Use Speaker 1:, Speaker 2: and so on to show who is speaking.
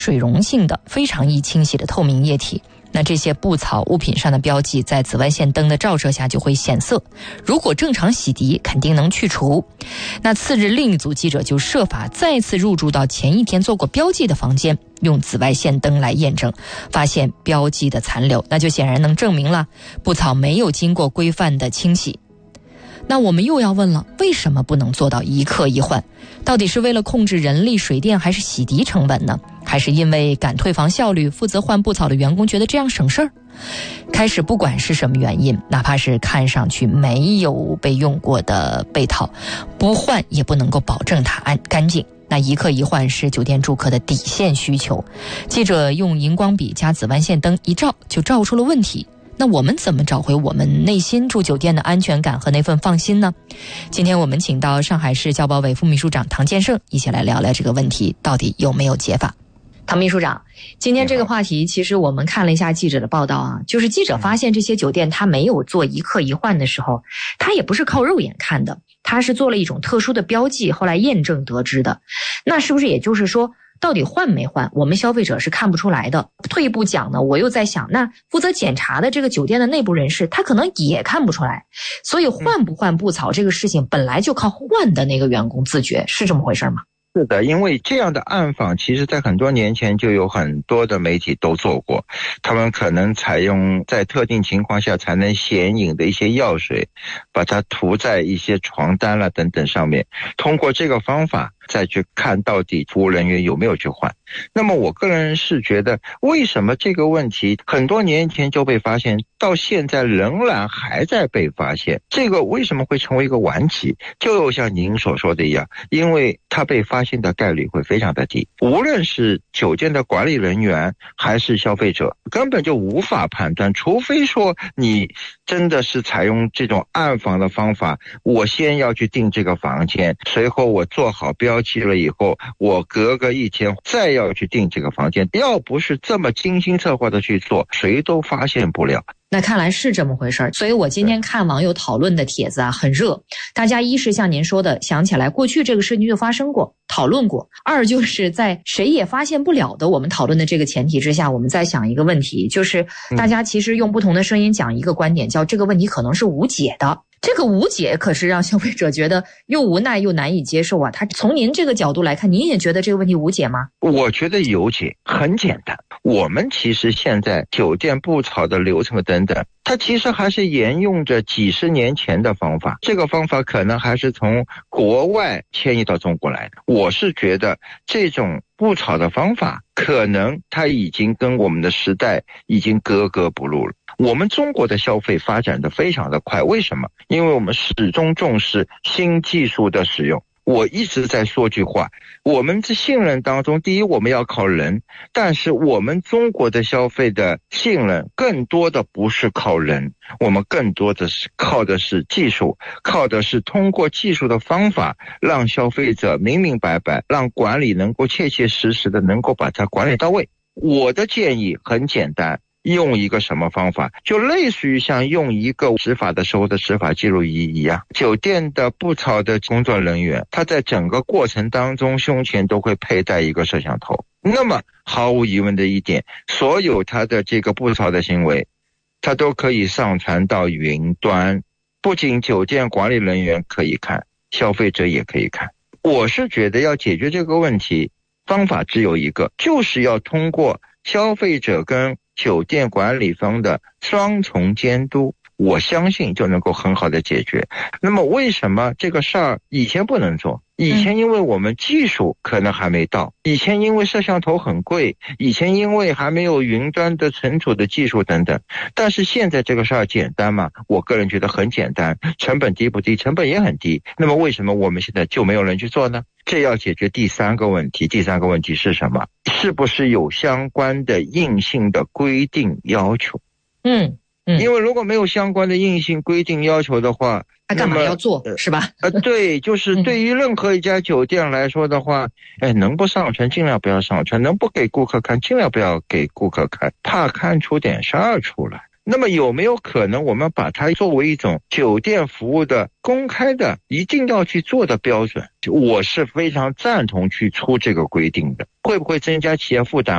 Speaker 1: 水溶性的非常易清洗的透明液体。那这些布草物品上的标记在紫外线灯的照射下就会显色，如果正常洗涤肯定能去除。那次日另一组记者就设法再次入住到前一天做过标记的房间，用紫外线灯来验证，发现标记的残留，那就显然能证明了布草没有经过规范的清洗。那我们又要问了，为什么不能做到一克一换？到底是为了控制人力、水电还是洗涤成本呢？还是因为赶退房效率，负责换布草的员工觉得这样省事儿？开始不管是什么原因，哪怕是看上去没有被用过的被套，不换也不能够保证它干净。那一克一换是酒店住客的底线需求。记者用荧光笔加紫外线灯一照，就照出了问题。那我们怎么找回我们内心住酒店的安全感和那份放心呢？今天我们请到上海市教保委副秘书长唐建胜一起来聊聊这个问题到底有没有解法。唐秘书长，今天这个话题其实我们看了一下记者的报道啊，就是记者发现这些酒店它没有做一克一换的时候，它也不是靠肉眼看的，它是做了一种特殊的标记，后来验证得知的。那是不是也就是说到底换没换，我们消费者是看不出来的？退一步讲呢，我又在想，那负责检查的这个酒店的内部人士，他可能也看不出来。所以换不换布草这个事情，本来就靠换的那个员工自觉，是这么回事吗？
Speaker 2: 是的，因为这样的暗访其实在很多年前就有很多的媒体都做过，他们可能采用在特定情况下才能显影的一些药水，把它涂在一些床单啦等等上面，通过这个方法再去看到底服务人员有没有去换。那么我个人是觉得，为什么这个问题很多年前就被发现，到现在仍然还在被发现？这个为什么会成为一个顽疾？就像您所说的一样，因为它被发现的概率会非常的低，无论是酒店的管理人员还是消费者，根本就无法判断，除非说你真的是采用这种暗访的方法，我先要去订这个房间，随后我做好标记了以后，我隔个一天再要去订这个房间，要不是这么精心策划的去做，谁都发现不了。
Speaker 1: 那看来是这么回事儿，所以我今天看网友讨论的帖子啊，很热。大家一是像您说的，想起来过去这个事情就发生过，讨论过；二就是在谁也发现不了的我们讨论的这个前提之下，我们在想一个问题，就是大家其实用不同的声音讲一个观点，叫这个问题可能是无解的。这个无解可是让消费者觉得又无奈又难以接受啊。他从您这个角度来看，您也觉得这个问题无解吗？
Speaker 2: 我觉得有解，很简单。我们其实现在酒店布草的流程等等，它其实还是沿用着几十年前的方法，这个方法可能还是从国外迁移到中国来的。我是觉得这种布草的方法可能它已经跟我们的时代已经格格不入了。我们中国的消费发展的非常的快，为什么？因为我们始终重视新技术的使用。我一直在说句话，我们的信任当中，第一我们要靠人，但是我们中国的消费的信任更多的不是靠人，我们更多的是靠的是技术，靠的是通过技术的方法让消费者明明白白，让管理能够切切实实的能够把它管理到位。我的建议很简单，用一个什么方法，就类似于像用一个执法的时候的执法记录仪一样。酒店的布草的工作人员，他在整个过程当中胸前都会佩戴一个摄像头，那么毫无疑问的一点，所有他的这个布草的行为他都可以上传到云端，不仅酒店管理人员可以看，消费者也可以看。我是觉得要解决这个问题，方法只有一个，就是要通过消费者跟酒店管理方的双重监督，我相信就能够很好的解决。那么为什么这个事儿以前不能做？以前因为我们技术可能还没到，以前因为摄像头很贵，以前因为还没有云端的存储的技术等等。但是现在这个事儿简单吗？我个人觉得很简单。成本低不低？成本也很低。那么为什么我们现在就没有人去做呢？这要解决第三个问题。第三个问题是什么？是不是有相关的硬性的规定要求？因为如果没有相关的硬性规定要求的话，
Speaker 1: 他干嘛要做，是吧？
Speaker 2: 对，就是对于任何一家酒店来说的话，能不上传尽量不要上传，能不给顾客看尽量不要给顾客看，怕看出点事儿出来。那么有没有可能我们把它作为一种酒店服务的公开的一定要去做的标准？我是非常赞同去出这个规定的。会不会增加企业负担？